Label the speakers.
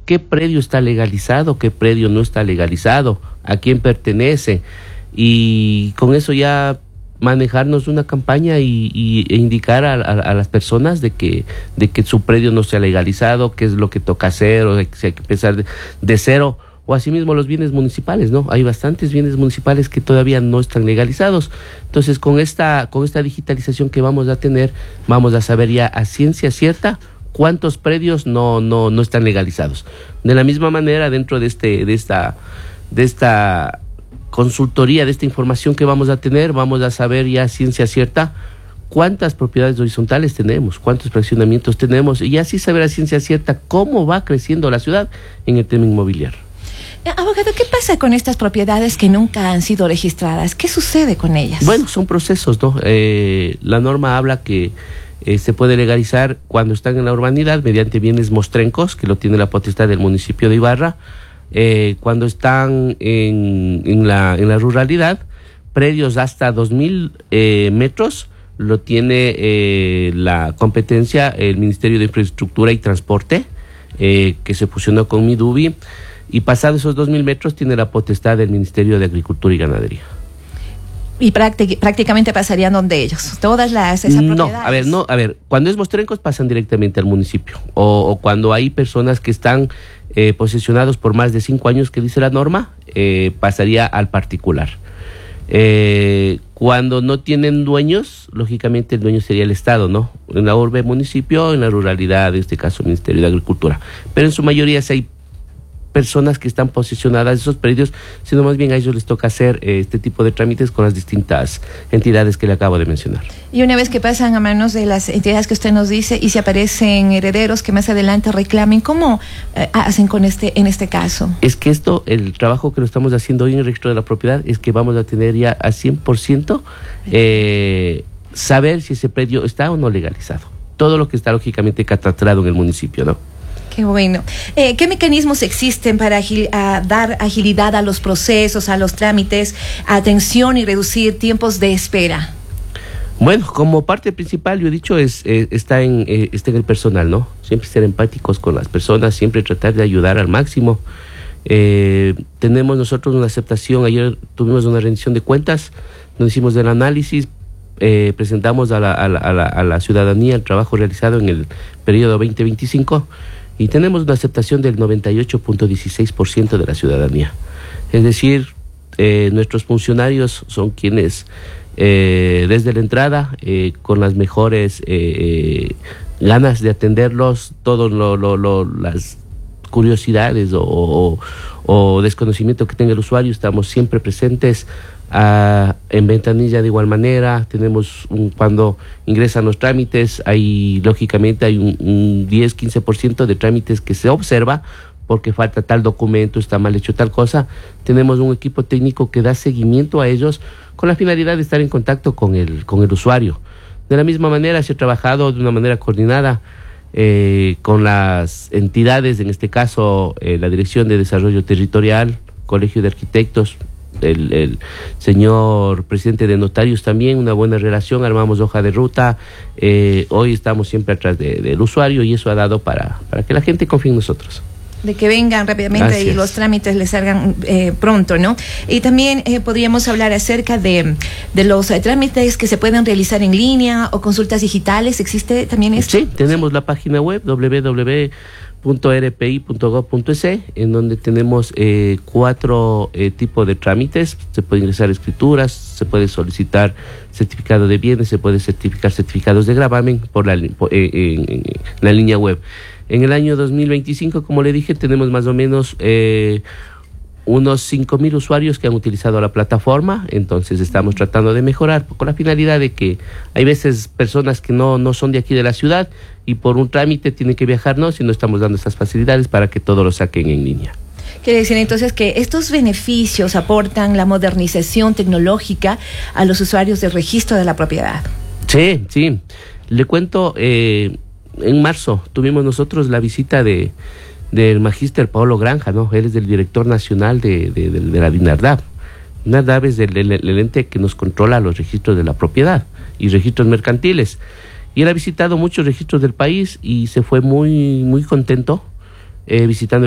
Speaker 1: qué predio está legalizado, qué predio no está legalizado, a quién pertenece, y con eso ya manejarnos una campaña e indicar a las personas de que su predio no sea legalizado, qué es lo que toca hacer, o si hay que empezar de cero, o asimismo los bienes municipales, ¿no? Hay bastantes bienes municipales que todavía no están legalizados. Entonces, con esta digitalización que vamos a tener, vamos a saber ya a ciencia cierta cuántos predios no están legalizados. De la misma manera, dentro de esta consultoría, de esta información que vamos a tener, vamos a saber ya a ciencia cierta cuántas propiedades horizontales tenemos, cuántos fraccionamientos tenemos, y así saber a ciencia cierta cómo va creciendo la ciudad en el tema inmobiliario.
Speaker 2: Abogado, ¿qué pasa con estas propiedades que nunca han sido registradas? ¿Qué sucede con ellas?
Speaker 1: Bueno, son procesos, ¿no? La norma habla que se puede legalizar cuando están en la urbanidad mediante bienes mostrencos, que lo tiene la potestad del municipio de Ibarra. Cuando están en la ruralidad, predios hasta 2,000 metros, lo tiene la competencia el Ministerio de Infraestructura y Transporte, que se fusionó con Midubi, y pasado esos 2,000 metros tiene la potestad del Ministerio de Agricultura y Ganadería.
Speaker 2: Y prácticamente pasarían donde ellos, todas esas propiedades.
Speaker 1: A ver, cuando es mostrencos pasan directamente al municipio, o cuando hay personas que están posesionados por más de 5 años, que dice la norma, pasaría al particular. Cuando no tienen dueños, lógicamente el dueño sería el Estado, ¿no? En la urbe, municipio, en la ruralidad, en este caso Ministerio de Agricultura. Pero en su mayoría si hay personas que están posesionadas de esos predios, sino más bien a ellos les toca hacer este tipo de trámites con las distintas entidades que le acabo de mencionar.
Speaker 2: Y una vez que pasan a manos de las entidades que usted nos dice, y si aparecen herederos que más adelante reclamen, ¿cómo hacen en este caso? Es que
Speaker 1: el trabajo que lo estamos haciendo hoy en el registro de la propiedad, es que vamos a tener ya a 100% saber si ese predio está o no legalizado. Todo lo que está lógicamente catastrado en el municipio, ¿no?
Speaker 2: Qué bueno. ¿Qué mecanismos existen para dar agilidad a los procesos, a los trámites, atención y reducir tiempos de espera?
Speaker 1: Bueno, como parte principal, yo he dicho, está en el personal, ¿no? Siempre ser empáticos con las personas, siempre tratar de ayudar al máximo. Tenemos nosotros una aceptación. Ayer tuvimos una rendición de cuentas, nos hicimos el análisis, presentamos a la ciudadanía el trabajo realizado en el periodo 2025, y tenemos una aceptación del 98.16% de la ciudadanía. Es decir, nuestros funcionarios son quienes desde la entrada, con las mejores ganas de atenderlos, todas las curiosidades o desconocimiento que tenga el usuario, estamos siempre presentes. En Ventanilla de igual manera, tenemos cuando ingresan los trámites, lógicamente hay un 10-15% de trámites que se observa porque falta tal documento, está mal hecho tal cosa. Tenemos un equipo técnico que da seguimiento a ellos con la finalidad de estar en contacto con el usuario. De la misma manera se ha trabajado de una manera coordinada con las entidades, en este caso la Dirección de Desarrollo Territorial, Colegio de Arquitectos, el señor presidente de notarios también, una buena relación, armamos hoja de ruta, hoy estamos siempre atrás del usuario, y eso ha dado para que la gente confíe en nosotros.
Speaker 2: De que vengan rápidamente y los trámites les salgan pronto, ¿no? Y también podríamos hablar acerca de los trámites que se pueden realizar en línea o consultas digitales. ¿Existe también esto? Sí,
Speaker 1: tenemos la página web www.rpi.gov.es, en donde tenemos 4 tipos de trámites. Se puede ingresar escrituras, se puede solicitar certificado de bienes, se puede certificar certificados de gravamen en la línea web. En el año 2025, como le dije, tenemos más o menos unos 5,000 usuarios que han utilizado la plataforma. Entonces estamos tratando de mejorar con la finalidad de que hay veces personas que no son de aquí de la ciudad y por un trámite tienen que viajar, no, sino estamos dando estas facilidades para que todo lo saquen en línea.
Speaker 2: Quiere decir entonces que estos beneficios aportan la modernización tecnológica a los usuarios del registro de la propiedad. Sí. Le cuento, en marzo tuvimos nosotros la visita del magíster Paolo Granja, ¿no? Él es el director nacional de la DINARDAV. DINARDAV es el ente que nos controla los registros de la propiedad y registros mercantiles. Y él ha visitado muchos registros del país y se fue muy, muy contento visitando